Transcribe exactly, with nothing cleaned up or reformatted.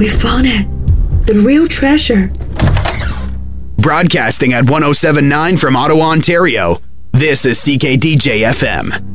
We found it. The real treasure. Broadcasting at one oh seven point nine from Ottawa, Ontario, this is C K D J F M.